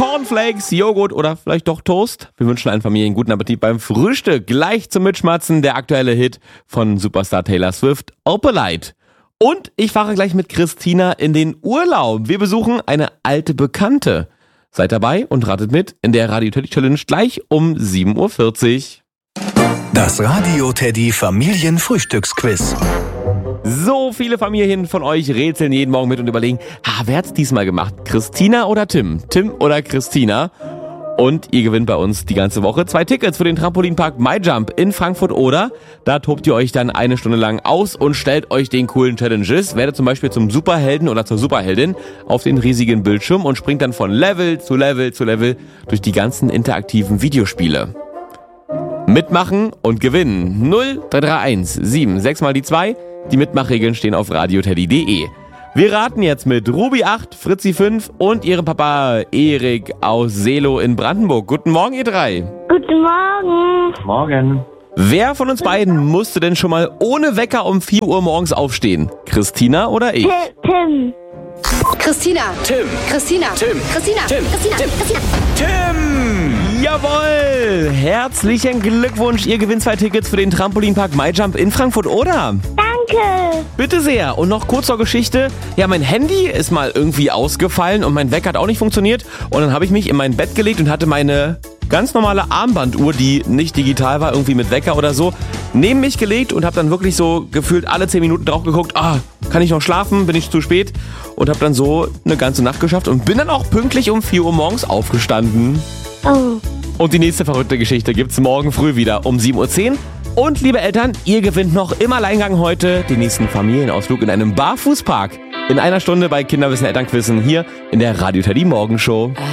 Cornflakes, Joghurt oder vielleicht doch Toast? Wir wünschen allen Familien guten Appetit beim Frühstück. Gleich zum Mitschmatzen der aktuelle Hit von Superstar Taylor Swift, Opalite. Und ich fahre gleich mit Christina in den Urlaub. Wir besuchen eine alte Bekannte. Seid dabei und ratet mit in der Radio Teddy Challenge gleich um 7:40 Uhr. Das Radio Teddy Familienfrühstücksquiz. So viele Familien von euch rätseln jeden Morgen mit und überlegen, wer hat's diesmal gemacht? Christina oder Tim? Tim oder Christina? Und ihr gewinnt bei uns die ganze Woche 2 Tickets für den Trampolinpark MyJump in Frankfurt-Oder. Da tobt ihr euch dann 1 Stunde lang aus und stellt euch den coolen Challenges. Werdet zum Beispiel zum Superhelden oder zur Superheldin auf den riesigen Bildschirm und springt dann von Level zu Level zu Level durch die ganzen interaktiven Videospiele. Mitmachen und gewinnen. 0331 76 mal die 2. Die Mitmachregeln stehen auf radioteddy.de. Wir raten jetzt mit Ruby 8, Fritzi 5 und ihrem Papa Erik aus Seelow in Brandenburg. Guten Morgen, ihr 3. Guten Morgen. Morgen. Wer von uns beiden musste denn schon mal ohne Wecker um 4 Uhr morgens aufstehen? Christina oder ich? Tim. Christina. Tim. Christina. Tim. Christina. Tim. Christina. Tim. Christina. Tim! Jawohl! Herzlichen Glückwunsch, ihr gewinnt 2 Tickets für den Trampolinpark MyJump in Frankfurt-Oder. Danke. Bitte sehr. Und noch kurz zur Geschichte. Ja, mein Handy ist mal irgendwie ausgefallen und mein Wecker hat auch nicht funktioniert. Und dann habe ich mich in mein Bett gelegt und hatte meine ganz normale Armbanduhr, die nicht digital war, irgendwie mit Wecker oder so, neben mich gelegt und habe dann wirklich so gefühlt alle 10 Minuten drauf geguckt, kann ich noch schlafen, bin ich zu spät? Und habe dann so eine ganze Nacht geschafft und bin dann auch pünktlich um 4 Uhr morgens aufgestanden. Oh. Und die nächste verrückte Geschichte gibt's morgen früh wieder um 7:10 Uhr. Und liebe Eltern, ihr gewinnt noch im Alleingang heute den nächsten Familienausflug in einem Barfußpark. In einer Stunde bei Kinderwissen Elternquissen hier in der Radio Teddy Morgenshow.